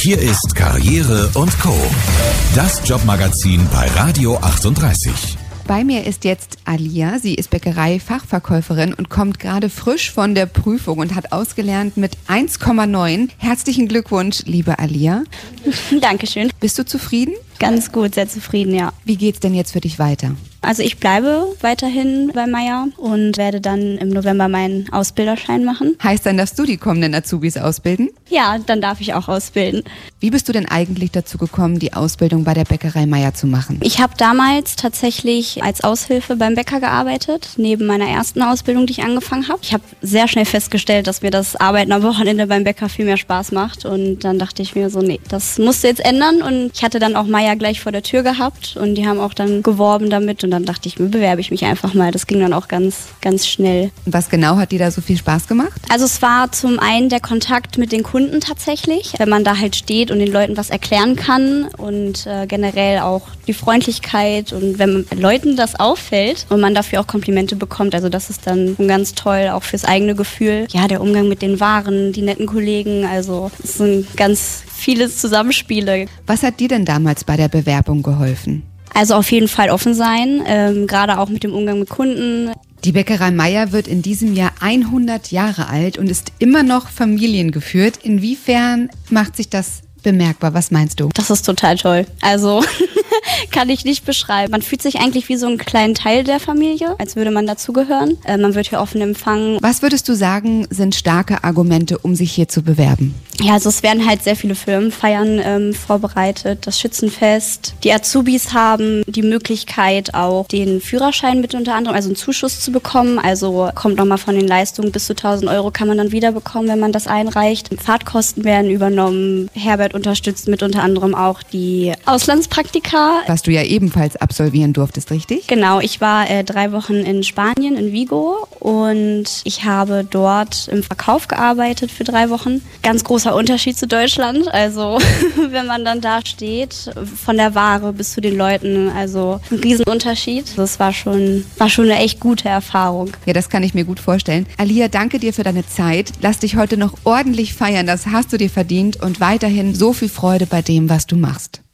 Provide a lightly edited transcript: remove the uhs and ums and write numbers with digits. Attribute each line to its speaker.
Speaker 1: Hier ist Karriere und Co. Das Jobmagazin bei Radio 38.
Speaker 2: Bei mir ist jetzt Alia. Sie ist Bäckerei-Fachverkäuferin und kommt gerade frisch von der Prüfung und hat ausgelernt mit 1,9. Herzlichen Glückwunsch, liebe Alia.
Speaker 3: Dankeschön.
Speaker 2: Bist du zufrieden?
Speaker 3: Ganz gut, sehr zufrieden, ja.
Speaker 2: Wie geht's denn jetzt für dich weiter?
Speaker 3: Also ich bleibe weiterhin bei Meier und werde dann im November meinen Ausbilderschein machen.
Speaker 2: Heißt dann, dass du die kommenden Azubis ausbilden?
Speaker 3: Ja, dann darf ich auch ausbilden.
Speaker 2: Wie bist du denn eigentlich dazu gekommen, die Ausbildung bei der Bäckerei Meier zu machen?
Speaker 3: Ich habe damals tatsächlich als Aushilfe beim Bäcker gearbeitet, neben meiner ersten Ausbildung, die ich angefangen habe. Ich habe sehr schnell festgestellt, dass mir das Arbeiten am Wochenende beim Bäcker viel mehr Spaß macht. Und dann dachte ich mir so, nee, das musst du jetzt ändern. Und ich hatte dann auch Meier gleich vor der Tür gehabt und die haben auch dann geworben damit. Und dann dachte ich mir, bewerbe ich mich einfach mal. Das ging dann auch ganz, ganz schnell.
Speaker 2: Und was genau hat dir da so viel Spaß gemacht?
Speaker 3: Also es war zum einen der Kontakt mit den Kunden tatsächlich, wenn man da halt steht und den Leuten was erklären kann und generell auch die Freundlichkeit und wenn Leuten das auffällt und man dafür auch Komplimente bekommt, also das ist dann ganz toll, auch fürs eigene Gefühl. Ja, der Umgang mit den Waren, die netten Kollegen, also es sind ganz viele Zusammenspiele.
Speaker 2: Was hat dir denn damals bei der Bewerbung geholfen?
Speaker 3: Also auf jeden Fall offen sein, gerade auch mit dem Umgang mit Kunden.
Speaker 2: Die Bäckerei Meier wird in diesem Jahr 100 Jahre alt und ist immer noch familiengeführt. Inwiefern macht sich das bemerkbar? Was meinst du?
Speaker 3: Das ist total toll. Also kann ich nicht beschreiben. Man fühlt sich eigentlich wie so ein kleiner Teil der Familie, als würde man dazugehören. Man wird hier offen empfangen.
Speaker 2: Was würdest du sagen, sind starke Argumente, um sich hier zu bewerben?
Speaker 3: Ja, also es werden halt sehr viele Firmenfeiern vorbereitet, das Schützenfest. Die Azubis haben die Möglichkeit, auch den Führerschein mit unter anderem, also einen Zuschuss zu bekommen. Also kommt nochmal von den Leistungen bis zu 1.000 Euro kann man dann wieder bekommen, wenn man das einreicht. Fahrtkosten werden übernommen. Herbert unterstützt mit unter anderem auch die Auslandspraktika.
Speaker 2: Was du ja ebenfalls absolvieren durftest, richtig?
Speaker 3: Genau, ich war 3 Wochen in Spanien, in Vigo und ich habe dort im Verkauf gearbeitet für 3 Wochen. Ganz großer Unterschied zu Deutschland, also wenn man dann da steht, von der Ware bis zu den Leuten, also ein Riesenunterschied. Das war schon eine echt gute Erfahrung.
Speaker 2: Ja, das kann ich mir gut vorstellen. Alia, danke dir für deine Zeit. Lass dich heute noch ordentlich feiern, das hast du dir verdient und weiterhin so viel Freude bei dem, was du machst.